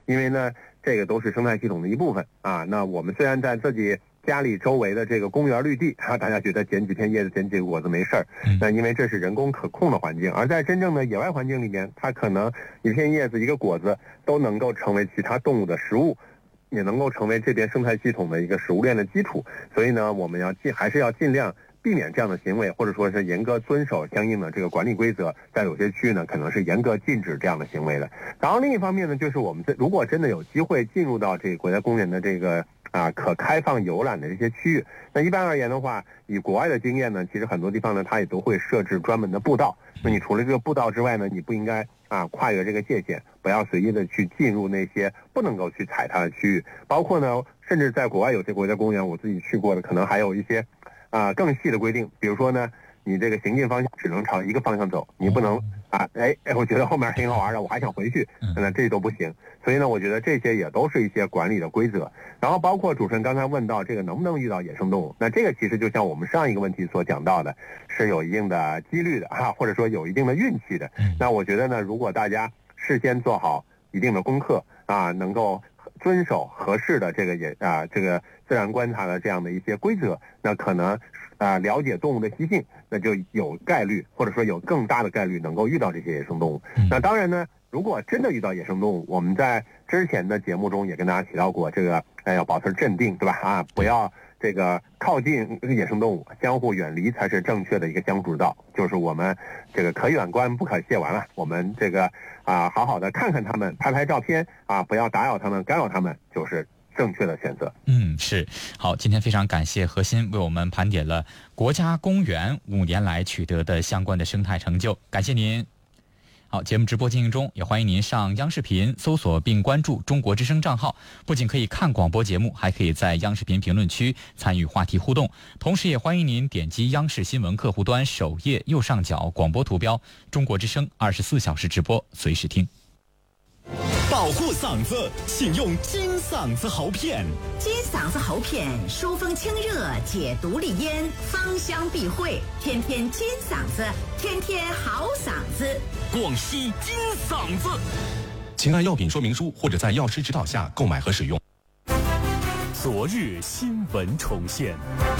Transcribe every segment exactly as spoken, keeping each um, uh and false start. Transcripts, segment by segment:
因为呢，这个都是生态系统的一部分啊。那我们虽然在自己家里周围的这个公园绿地啊，大家觉得捡几片叶子、捡几个果子没事儿，那因为这是人工可控的环境，而在真正的野外环境里面，它可能一片叶子、一个果子都能够成为其他动物的食物，也能够成为这边生态系统的一个食物链的基础。所以呢，我们要尽还是要尽量避免这样的行为，或者说是严格遵守相应的这个管理规则，在有些区域呢，可能是严格禁止这样的行为的。然后另一方面呢，就是我们如果真的有机会进入到这个国家公园的这个啊可开放游览的这些区域，那一般而言的话，以国外的经验呢，其实很多地方呢，它也都会设置专门的步道。那你除了这个步道之外呢，你不应该啊跨越这个界限，不要随意的去进入那些不能够去踩踏的区域。包括呢，甚至在国外有些国家公园，我自己去过的，可能还有一些啊更细的规定，比如说呢，你这个行进方向只能朝一个方向走，你不能啊，哎哎，我觉得后面挺好玩的，我还想回去，那这都不行。所以呢，我觉得这些也都是一些管理的规则。然后包括主持人刚才问到这个能不能遇到野生动物，那这个其实就像我们上一个问题所讲到的，是有一定的几率的啊，或者说有一定的运气的。那我觉得呢，如果大家事先做好一定的功课啊，能够遵守合适的这个也啊这个自然观察的这样的一些规则，那可能啊了解动物的习性，那就有概率或者说有更大的概率能够遇到这些野生动物。那当然呢，如果真的遇到野生动物，我们在之前的节目中也跟大家提到过，这个哎要保持镇定，对吧？啊，不要这个靠近野生动物，相互远离才是正确的一个相处之道。就是我们这个可远观不可亵玩了，我们这个啊好好的看看他们，拍拍照片啊，不要打扰他们、干扰他们，就是正确的选择。 嗯，是。好，今天非常感谢何鑫为我们盘点了国家公园五年来取得的相关的生态成就，感谢您。好，节目直播进行中，也欢迎您上央视频搜索并关注中国之声账号，不仅可以看广播节目，还可以在央视频评论区参与话题互动。同时也欢迎您点击央视新闻客户端首页右上角广播图标中国之声二十四小时直播，随时听。 保护嗓子，请用金嗓子喉片。 金嗓子喉片疏风清热，解毒利咽，芳香避秽，天天金嗓子，天天好嗓子。 广西金嗓子， 请按药品说明书或者在药师指导下购买和使用。 昨日新闻重现，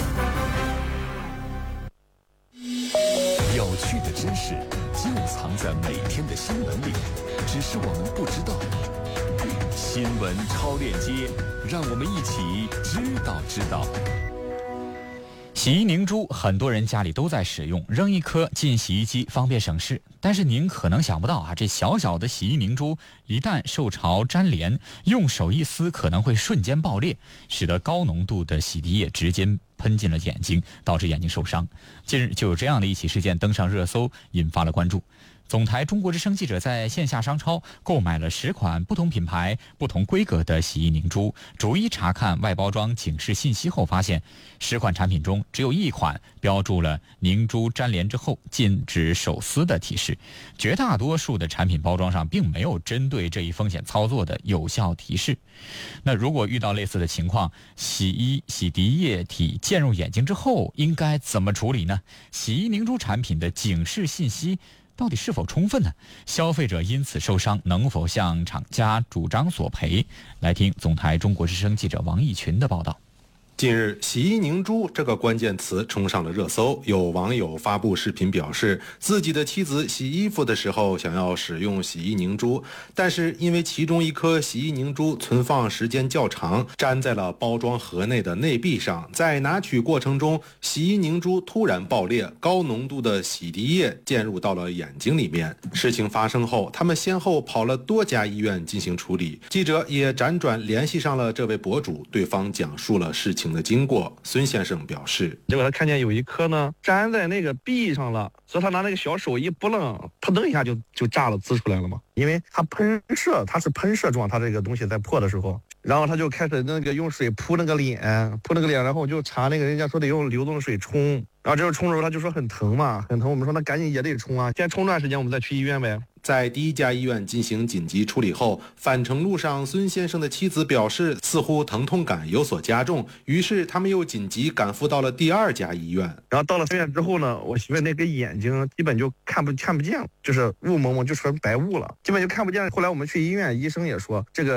有趣的知识就藏在每天的新闻里，只是我们不知道。新闻超链接，让我们一起知道知道。 洗衣凝珠很多人家里都在使用，扔一颗进洗衣机方便省事。但是您可能想不到啊，这小小的洗衣凝珠一旦受潮粘连，用手一撕可能会瞬间爆裂，使得高浓度的洗涤液直接喷进了眼睛，导致眼睛受伤。近日就有这样的一起事件登上热搜，引发了关注。总台中国之声记者在线下商超购买了十款不同品牌、不同规格的洗衣凝珠，逐一查看外包装警示信息后，发现十款产品中只有一款标注了凝珠粘连之后禁止手撕的提示，绝大多数的产品包装上并没有针对这一风险操作的有效提示。那如果遇到类似的情况，洗衣洗涤液体溅入眼睛之后，应该怎么处理呢？洗衣凝珠产品的警示信息到底是否充分呢？消费者因此受伤，能否向厂家主张索赔？来听总台中国之声记者王义群的报道。 近日，洗衣凝珠这个关键词冲上了热搜，有网友发布视频表示，自己的妻子洗衣服的时候想要使用洗衣凝珠，但是因为其中一颗洗衣凝珠存放时间较长，粘在了包装盒内的内壁上，在拿取过程中，洗衣凝珠突然爆裂，高浓度的洗涤液溅入到了眼睛里面。事情发生后，他们先后跑了多家医院进行处理，记者也辗转联系上了这位博主，对方讲述了事情的经过。孙先生表示， 结果他看见有一颗呢粘在那个壁上了，所以他拿那个小手一拨楞，扑腾一下就就炸了，滋出来了嘛。因为它喷射，它是喷射状，它这个东西在破的时候，然后他就开始那个用水扑那个脸，扑那个脸，然后就查那个人家说得用流动水冲，然后这时候冲的时候他就说很疼嘛，很疼。我们说那赶紧也得冲啊，先冲段时间我们再去医院呗。 在第一家医院进行紧急处理后，返程路上孙先生的妻子表示似乎疼痛感有所加重，于是他们又紧急赶赴到了第二家医院。 然后到了医院之后呢，我媳妇那个眼睛基本就看不看不见了，就是雾蒙蒙，就成白雾了，基本就看不见。后来我们去医院，医生也说这个